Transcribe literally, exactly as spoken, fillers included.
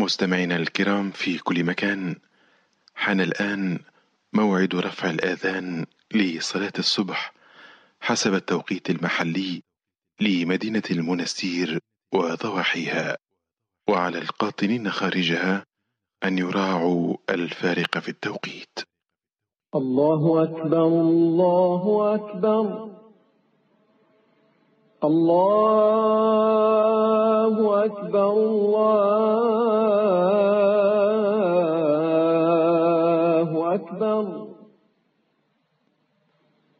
مستمعينا الكرام في كل مكان، حان الآن موعد رفع الآذان لصلاة الصبح حسب التوقيت المحلي لمدينة المنستير وضواحيها، وعلى القاطنين خارجها أن يراعوا الفارق في التوقيت. الله أكبر الله أكبر الله